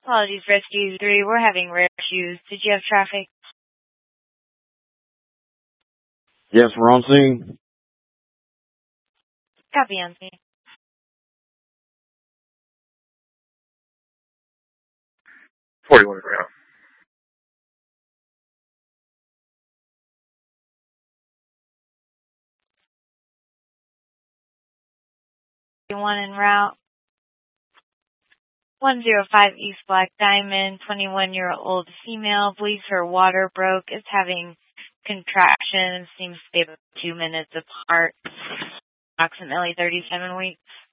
Apologies, Rescue 3. We're having rare issues. Did you have traffic? Yes, we're on scene. Copy on scene. 41 around. One en route. 105 East Black Diamond, 21-year-old female, believes her water broke, is having contractions, seems to be about 2 minutes apart, approximately 37 weeks.